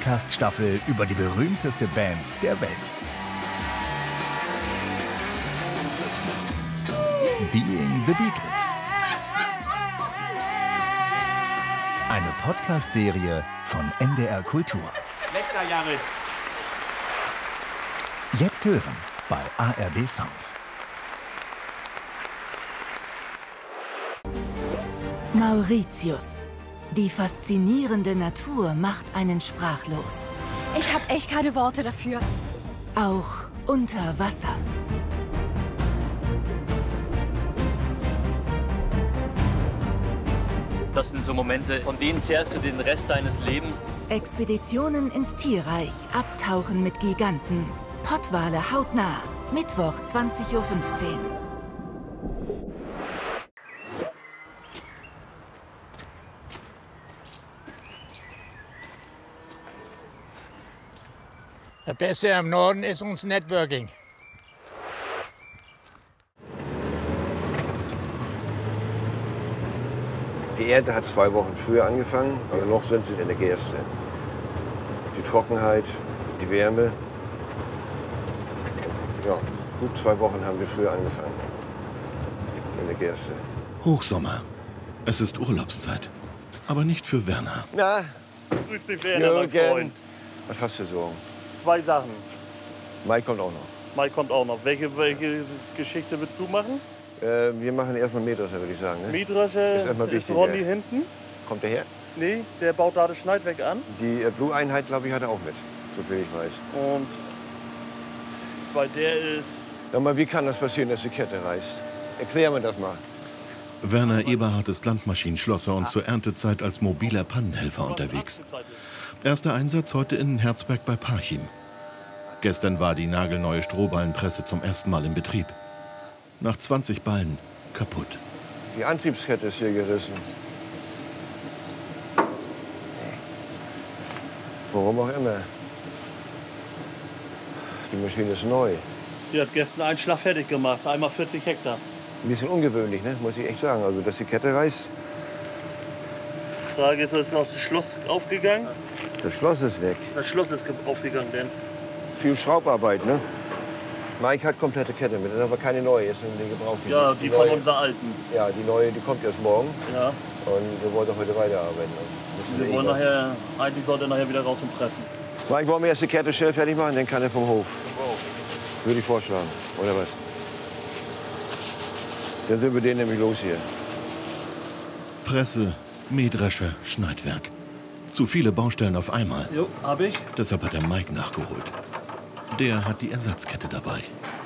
Podcast-Staffel über die berühmteste Band der Welt. Being the Beatles. Eine Podcast-Serie von NDR Kultur. Jetzt hören bei ARD Sounds. Mauritius. Die faszinierende Natur macht einen sprachlos. Ich habe echt keine Worte dafür. Auch unter Wasser. Das sind so Momente, von denen zehrst du den Rest deines Lebens. Expeditionen ins Tierreich, Abtauchen mit Giganten. Pottwale hautnah. Mittwoch 20:15 Uhr. Das Beste im Norden ist uns Networking. Die Ernte hat 2 Wochen früher angefangen, aber noch sind sie in der Gerste. Die Trockenheit, die Wärme. Ja, gut 2 Wochen haben wir früher angefangen in der Gerste. Hochsommer. Es ist Urlaubszeit. Aber nicht für Werner. Na, Grüß dich, Werner, mein Freund. Was hast du so? 2 Sachen. Mai kommt auch noch. Mai kommt auch noch. Welche Geschichte willst du machen? Wir machen erstmal Mähdrescher, würde ich sagen. Ne? Mähdrescher ist erstmal ist wichtig. Ronny hinten. Kommt der her? Nee, der baut da das Schneidwerk an. Die Blue-Einheit, glaube ich, hat er auch mit, so viel ich weiß. Und bei der ist... Sag mal, wie kann das passieren, dass die Kette reißt? Erklär mir das mal. Werner Eberhard ist Landmaschinenschlosser und zur Erntezeit als mobiler Pannenhelfer unterwegs. Erster Einsatz heute in Herzberg bei Parchim. Gestern war die nagelneue Strohballenpresse zum ersten Mal in Betrieb. Nach 20 Ballen kaputt. Die Antriebskette ist hier gerissen. Warum auch immer. Die Maschine ist neu. Die hat gestern einen Schlag fertig gemacht, einmal 40 Hektar. Ein bisschen ungewöhnlich, ne? Muss ich echt sagen. Also, dass die Kette reißt. Die Frage ist, ist auch das Schloss aufgegangen? Das Schloss ist weg. Das Schloss ist aufgegangen, denn Viel Schraubarbeit, ne? Mike hat komplette Kette mit, das ist aber keine neue, ist eine gebrauchte. ja, die von unserer alten. Ja, die neue, die kommt erst morgen. Ja. Und wir wollen heute weiterarbeiten. Ne? Wir wollen nachher, eigentlich sollte nachher wieder raus und pressen. Mike, wollen wir erst die Kette schnell fertig machen, dann kann er vom Hof. Würde ich vorschlagen, oder was? Dann sind wir den nämlich los hier. Presse, Mähdrescher, Schneidwerk. Zu viele Baustellen auf einmal. Jo, hab ich. Deshalb hat er Mike nachgeholt. Der hat die Ersatzkette dabei.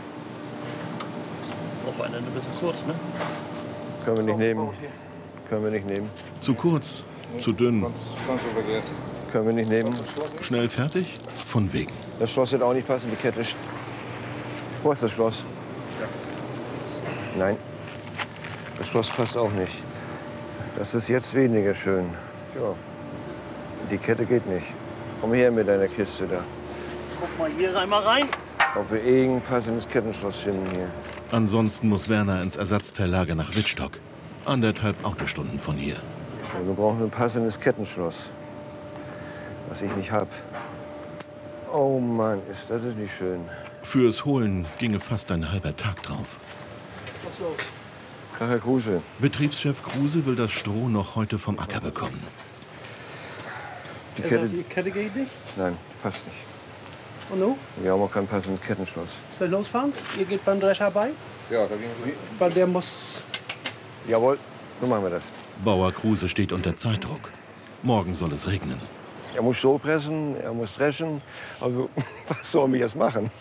Auf einen Ende ein bisschen kurz, ne? Können wir nicht nehmen. Können wir nicht nehmen. Zu kurz, zu dünn. Können wir nicht nehmen. Schnell fertig? Von wegen. Das Schloss wird auch nicht passen, die Kette. Wo ist das Schloss? Nein. Das Schloss passt auch nicht. Das ist jetzt weniger schön. Ja. Die Kette geht nicht. Komm her mit deiner Kiste da. Guck mal hier einmal rein. Ob wir irgendein passendes Kettenschloss finden hier. Ansonsten muss Werner ins Ersatzteillager nach Wittstock. 1,5 Autostunden von hier. Ja, wir brauchen ein passendes Kettenschloss. Was ich nicht hab. Oh Mann, das ist nicht schön. Fürs Holen ginge fast ein halber Tag drauf. Ach, Herr Kruse. Betriebschef Kruse will das Stroh noch heute vom Acker bekommen. Die Die Kette geht nicht? Nein, passt nicht. Und nun? Wir haben auch kein passendes Kettenschloss. Soll ich losfahren? Ihr geht beim Drescher bei? Ja, da gehen wir. Weil der muss... Jawohl, so machen wir das. Bauer Kruse steht unter Zeitdruck. Morgen soll es regnen. Er muss Stroh pressen, er muss dreschen. Also, was sollen wir jetzt machen?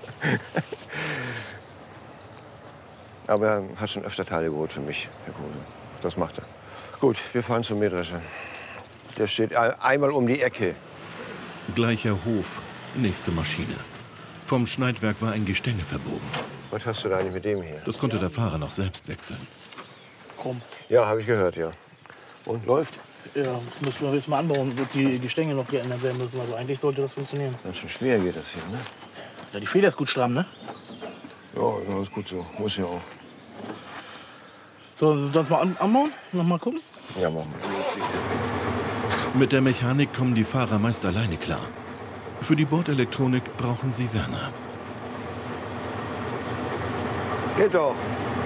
Aber er hat schon öfter Teile geholt für mich, Herr Kruse. Das macht er. Gut, wir fahren zum Mähdrescher. Der steht einmal um die Ecke. Gleicher Hof, nächste Maschine. Vom Schneidwerk war ein Gestänge verbogen. Was hast du da eigentlich mit dem hier? Das konnte der Fahrer noch selbst wechseln. Krumm. Ja, habe ich gehört, ja. Und läuft? Ja, müssen wir jetzt mal anbauen, wird die Gestänge noch geändert werden müssen. Also eigentlich sollte das funktionieren. Ganz schön schwer geht das hier, ne? Ja, die Feder ist gut stramm, ne? Ja, das ist gut so. Muss ja auch. So, sonst mal anbauen? Noch mal gucken? Ja, machen wir. Mit der Mechanik kommen die Fahrer meist alleine klar. Für die Bordelektronik brauchen sie Werner. Geht doch.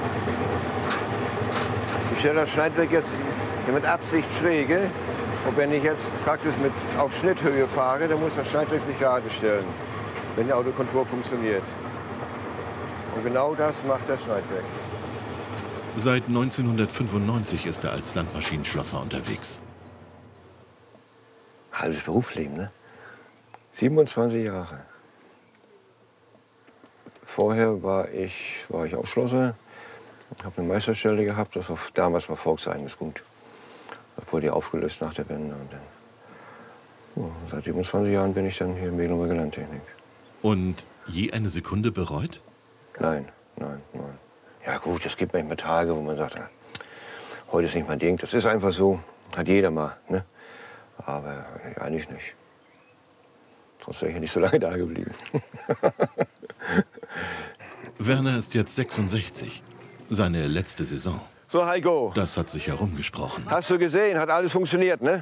Ich stelle das Schneidwerk jetzt mit Absicht schräge. Und wenn ich jetzt praktisch auf Schnitthöhe fahre, dann muss das Schneidwerk sich gerade stellen, wenn der Autokontroll funktioniert. Und genau das macht das Schneidwerk. Seit 1995 ist er als Landmaschinenschlosser unterwegs. Halbes Berufsleben, ne? 27 Jahre. Vorher war ich Aufschlosser. Ich habe eine Meisterstelle gehabt. Das war damals mal volkseigenes Gut. Das wurde ja aufgelöst nach der Wende. Und dann, seit 27 Jahren bin ich dann hier in Mecklenburger Landtechnik. Und je eine Sekunde bereut? Nein. Ja gut, es gibt manchmal Tage, wo man sagt, ja, heute ist nicht mein Ding. Das ist einfach so. Hat jeder mal, ne? Aber eigentlich nicht. Sonst wäre ich ja nicht so lange da geblieben. Werner ist jetzt 66. Seine letzte Saison. So, Heiko. Das hat sich herumgesprochen. Hast du gesehen? Hat alles funktioniert, ne?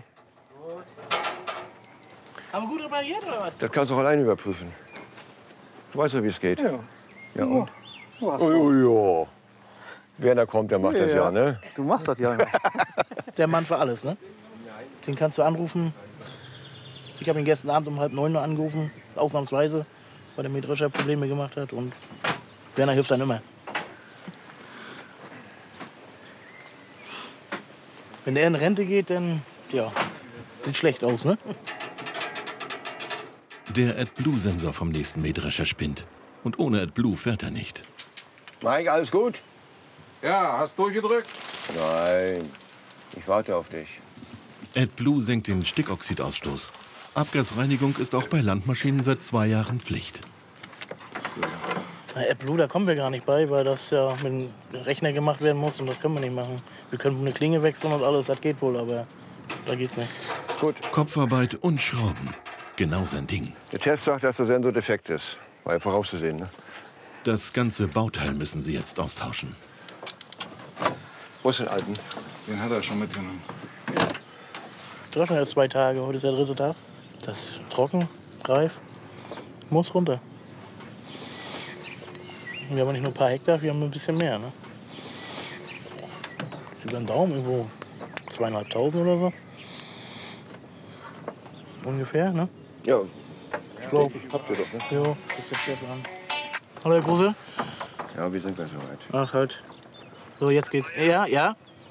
Aber gut repariert oder was? Das kannst du auch alleine überprüfen. Du weißt ja, wie es geht. Ja. Ja, und? Oh, ja. Werner kommt, der macht das ja, ne? Du machst das ja. Der Mann für alles, ne? Den kannst du anrufen. Ich habe ihn gestern Abend um 8:30 noch angerufen, ausnahmsweise, weil der Mähdrescher Probleme gemacht hat. Und Werner hilft dann immer. Wenn er in Rente geht, dann, ja, sieht schlecht aus, ne? Der AdBlue-Sensor vom nächsten Mähdrescher spinnt. Und ohne AdBlue fährt er nicht. Mike, alles gut? Ja, hast durchgedrückt? Nein, ich warte auf dich. AdBlue senkt den Stickoxidausstoß. Abgasreinigung ist auch bei Landmaschinen seit 2 Jahren Pflicht. Na, AdBlue, da kommen wir gar nicht bei, weil das ja mit dem Rechner gemacht werden muss und das können wir nicht machen. Wir können eine Klinge wechseln und alles, das geht wohl, aber da geht's nicht. Gut. Kopfarbeit und Schrauben. Genau sein Ding. Der Test sagt, dass der Sensor defekt ist. War ja vorauszusehen, ne? Das ganze Bauteil müssen sie jetzt austauschen. Wo ist den alten? Den hat er schon mitgenommen. Trocken jetzt 2 Tage, heute ist der 3. Tag. Das ist trocken, reif, muss runter. Wir haben nicht nur ein paar Hektar, wir haben ein bisschen mehr. Ne? Über den Daumen irgendwo 2.500 oder so. Ungefähr, ne? Ja. Ich glaube. Habt ihr doch, ne? Ja, das ist der Chef an. Hallo, Herr Kruse. Ja, wir sind gleich soweit. Ach, halt. So, jetzt geht's. Ja? Ja?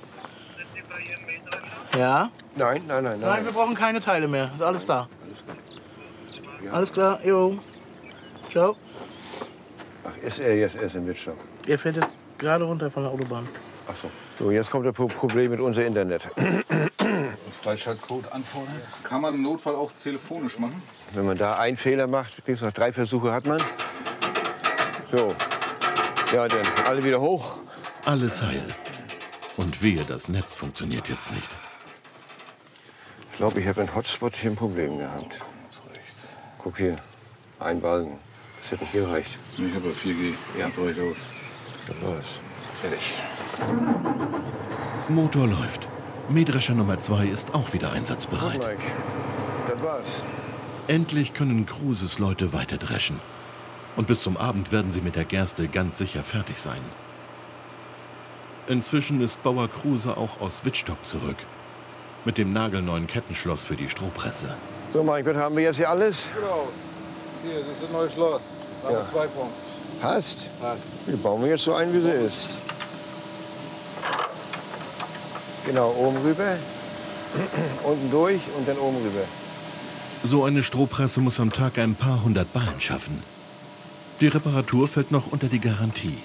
Nein. Nein, wir brauchen keine Teile mehr. Ist alles da. Alles klar, jo. Ciao. Ach, ist er jetzt erst im Wirtschaft? Er fährt jetzt gerade runter von der Autobahn. Ach so. So, jetzt kommt das Problem mit unserem Internet. Freischaltcode anfordern. Kann man im Notfall auch telefonisch machen? Wenn man da einen Fehler macht, kriegst du noch 3 Versuche, hat man. So. Ja, dann alle wieder hoch. Alles heil. Und wehe, das Netz funktioniert jetzt nicht. Ich glaube, ich habe einen Hotspot hier ein Problem gehabt. Guck hier, ein Balken. Das hätte nicht gereicht. Ich habe 4G. Ja, reicht aus. Das war's. Fertig. Motor läuft. Mähdrescher Nummer 2 ist auch wieder einsatzbereit. Mike, das war's. Endlich können Kruses Leute weiter dreschen. Und bis zum Abend werden sie mit der Gerste ganz sicher fertig sein. Inzwischen ist Bauer Kruse auch aus Wittstock zurück. Mit dem nagelneuen Kettenschloss für die Strohpresse. So, Mike, was haben wir jetzt hier alles? Genau. Hier, das ist das neue Schloss. Da haben wir 2 von. Passt? Passt. Die bauen wir jetzt so ein, wie sie ist. Genau, oben rüber, unten durch und dann oben rüber. So eine Strohpresse muss am Tag ein paar 100 Ballen schaffen. Die Reparatur fällt noch unter die Garantie.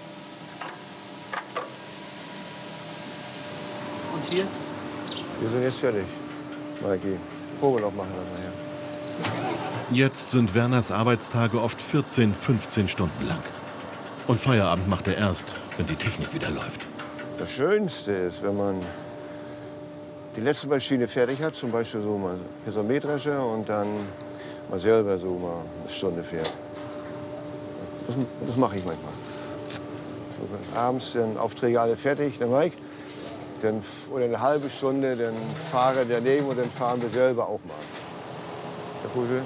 Und hier? Wir sind jetzt fertig. Mikey, Probe noch machen wir nachher. Jetzt sind Werners Arbeitstage oft 14, 15 Stunden lang. Und Feierabend macht er erst, wenn die Technik wieder läuft. Das Schönste ist, wenn man die letzte Maschine fertig hat, zum Beispiel so mal hier so ein Mähdrescher und dann mal selber so mal eine Stunde fährt. Das mache ich manchmal. So, abends dann Aufträge alle fertig. Der Mike, Dann, oder eine halbe Stunde, dann fahre der neben und dann fahren wir selber auch mal. Herr Puse?